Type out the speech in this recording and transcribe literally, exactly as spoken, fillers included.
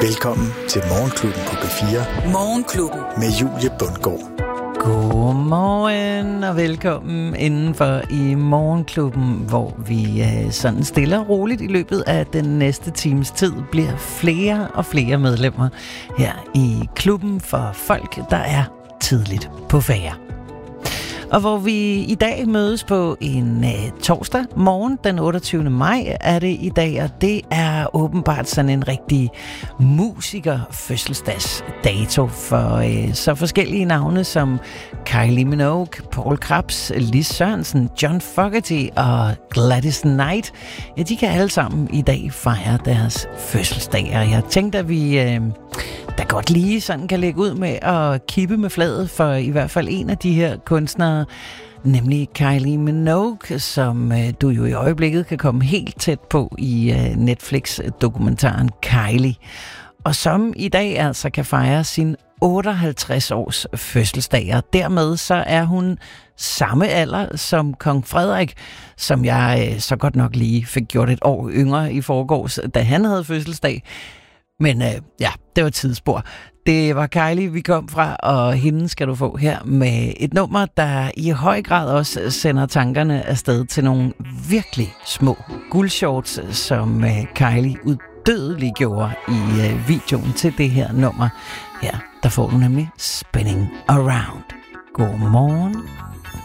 Velkommen til Morgenklubben på P fire. Morgenklubben. Med Julie Bundgaard. Godmorgen og velkommen indenfor i Morgenklubben, hvor vi sådan stille og roligt i løbet af den næste times tid bliver flere og flere medlemmer her i klubben for folk, der er tidligt på færre. Og hvor vi i dag mødes på en uh, torsdag morgen, den otteogtyvende maj er det i dag, og det er åbenbart sådan en rigtig musiker-fødselsdagsdato for uh, så forskellige navne som Kylie Minogue, Paul Krebs, Lis Sørensen, John Fogerty og Gladys Knight. Ja, de kan alle sammen i dag fejre deres fødselsdag, og jeg tænkte, at vi uh, da godt lige sådan kan lægge ud med at kippe med fladet for i hvert fald en af de her kunstnere, nemlig Kylie Minogue, som øh, du jo i øjeblikket kan komme helt tæt på i øh, Netflix-dokumentaren Kylie. Og som i dag altså kan fejre sin otteoghalvtreds års fødselsdag, og dermed så er hun samme alder som kong Frederik, som jeg øh, så godt nok lige fik gjort et år yngre i forgårs, da han havde fødselsdag. Men øh, ja, det var tidsspor. Det var Kylie, vi kom fra, og hende skal du få her med et nummer, der i høj grad også sender tankerne afsted til nogle virkelig små guldshorts, som øh, Kylie udødeligt gjorde i øh, videoen til det her nummer. Her, der får du nemlig Spinning Around. God morgen.